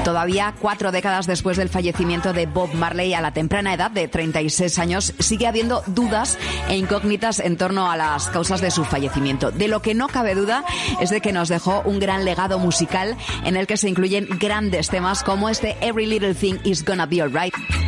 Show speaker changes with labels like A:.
A: Todavía 4 décadas después del fallecimiento de Bob Marley a la temprana edad de 36 años, sigue habiendo dudas e incógnitas en torno a las causas de su fallecimiento. De lo que no cabe duda es de que nos dejó un gran legado musical en el que se incluyen grandes temas como este Every Little Thing Is Gonna Be Alright.